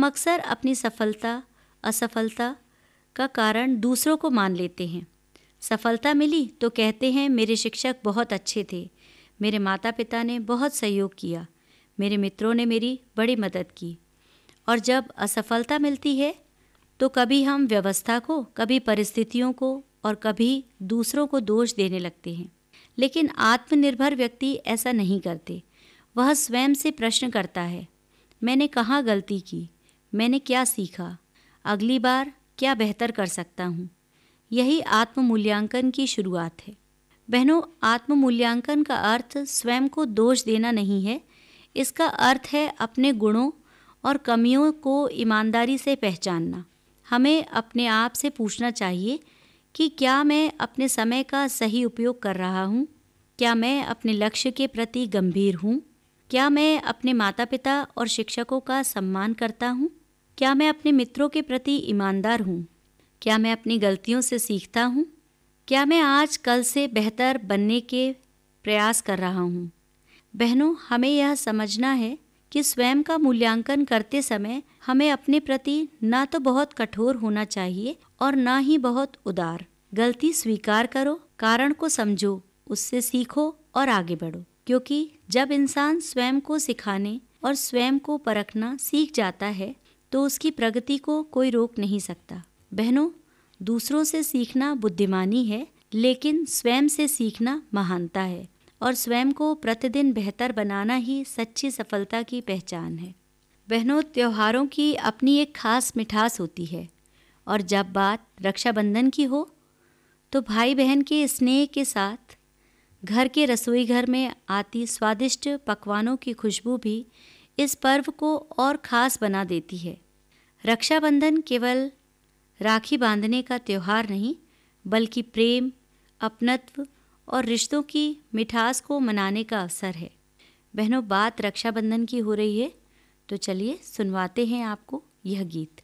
हम अक्सर अपनी सफलता असफलता का कारण दूसरों को मान लेते हैं। सफलता मिली तो कहते हैं मेरे शिक्षक बहुत अच्छे थे, मेरे माता पिता ने बहुत सहयोग किया, मेरे मित्रों ने मेरी बड़ी मदद की। और जब असफलता मिलती है तो कभी हम व्यवस्था को, कभी परिस्थितियों को और कभी दूसरों को दोष देने लगते हैं। लेकिन आत्मनिर्भर व्यक्ति ऐसा नहीं करते। वह स्वयं से प्रश्न करता है, मैंने कहाँ गलती की, मैंने क्या सीखा, अगली बार क्या बेहतर कर सकता हूँ। यही आत्ममूल्यांकन की शुरुआत है। बहनों, आत्ममूल्यांकन का अर्थ स्वयं को दोष देना नहीं है। इसका अर्थ है अपने गुणों और कमियों को ईमानदारी से पहचानना। हमें अपने आप से पूछना चाहिए कि क्या मैं अपने समय का सही उपयोग कर रहा हूँ? क्या मैं अपने लक्ष्य के प्रति गंभीर हूँ? क्या मैं अपने माता पिता और शिक्षकों का सम्मान करता हूँ? क्या मैं अपने मित्रों के प्रति ईमानदार हूँ? क्या मैं अपनी गलतियों से सीखता हूँ? क्या मैं आज कल से बेहतर बनने के प्रयास कर रहा हूँ? बहनों, हमें यह समझना है कि स्वयं का मूल्यांकन करते समय हमें अपने प्रति ना तो बहुत कठोर होना चाहिए और ना ही बहुत उदार। गलती स्वीकार करो, कारण को समझो, उससे सीखो और आगे बढ़ो। क्योंकि जब इंसान स्वयं को सिखाने और स्वयं को परखना सीख जाता है तो उसकी प्रगति को कोई रोक नहीं सकता। बहनों, दूसरों से सीखना बुद्धिमानी है, लेकिन स्वयं से सीखना महानता है और स्वयं को प्रतिदिन बेहतर बनाना ही सच्ची सफलता की पहचान है। बहनों, त्योहारों की अपनी एक खास मिठास होती है और जब बात रक्षाबंधन की हो तो भाई बहन के स्नेह के साथ घर के रसोई घर में आती स्वादिष्ट पकवानों की खुशबू भी इस पर्व को और ख़ास बना देती है। रक्षाबंधन केवल राखी बांधने का त्यौहार नहीं, बल्कि प्रेम, अपनत्व और रिश्तों की मिठास को मनाने का अवसर है। बहनों, बात रक्षाबंधन की हो रही है तो चलिए सुनवाते हैं आपको यह गीत।